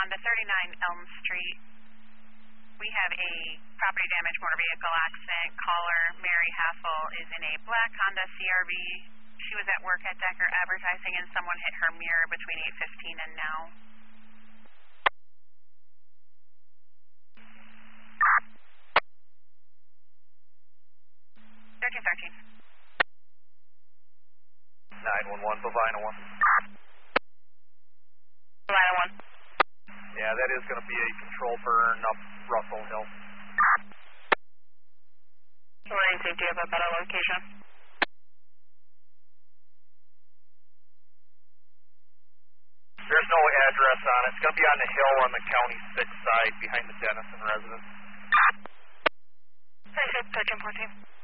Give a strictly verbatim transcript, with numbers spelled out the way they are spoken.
Honda, thirty-nine Elm Street. We have a property damage motor vehicle accident. Caller Mary Hassel is in a black Honda C R V. She was at work at Decker Advertising and someone hit her mirror between eight fifteen and now. thirteen thirteen. nine one one, Bovina one. Bovina one. Yeah, that is going to be a control burn up Russell Hill. Line safety of a better location. There's no address on it. It's going to be on the hill on the County six side behind the Dennison residence. thirteen fourteen.